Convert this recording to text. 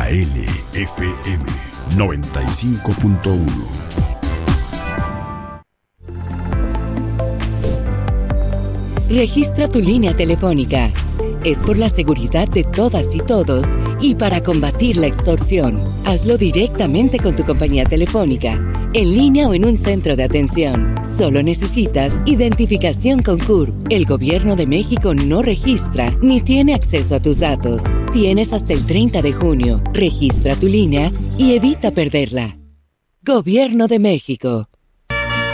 KLFM 95.1. Registra tu línea telefónica. Es por la seguridad de todas y todos y para combatir la extorsión. Hazlo directamente con tu compañía telefónica, en línea o en un centro de atención. Solo necesitas identificación con CURP. El Gobierno de México no registra ni tiene acceso a tus datos. Tienes hasta el 30 de junio. Registra tu línea y evita perderla. Gobierno de México.